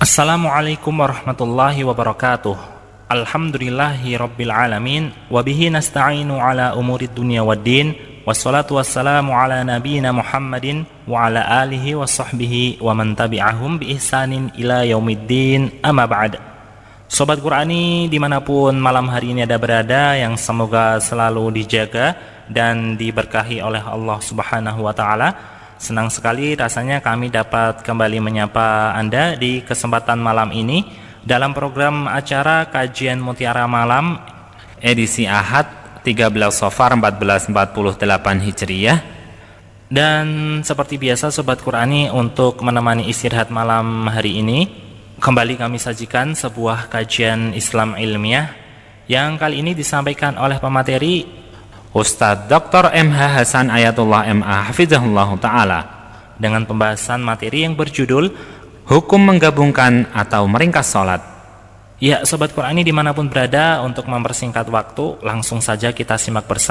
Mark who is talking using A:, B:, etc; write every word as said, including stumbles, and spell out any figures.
A: Assalamualaikum warahmatullahi wabarakatuh. Alhamdulillahi rabbil alamin. Wabihi nasta'inu ala umurid dunia waddin. Wassalatu wassalamu ala nabiyina Muhammadin wa ala alihi wa sahbihi wa man tabi'ahum bi ihsanin ila yaumiddin. Amma ba'd. Sobat Qur'ani dimanapun malam hari ini ada berada, yang semoga selalu dijaga dan diberkahi oleh Allah subhanahu wa ta'ala. Senang sekali rasanya kami dapat kembali menyapa Anda di kesempatan malam ini dalam program acara Kajian Mutiara Malam edisi Ahad tiga belas Safar seribu empat ratus empat puluh delapan Hijriah. Dan seperti biasa Sobat Qur'ani, untuk menemani istirahat malam hari ini kembali kami sajikan sebuah kajian Islam ilmiah yang kali ini disampaikan oleh pemateri Ustadz Doktor M H Hasan Ayatullah M A Hafizahullah Ta'ala dengan pembahasan materi yang berjudul Hukum Menggabungkan atau Meringkas Sholat. Ya Sobat Qur'ani dimanapun berada, untuk mempersingkat waktu langsung saja kita simak bersama.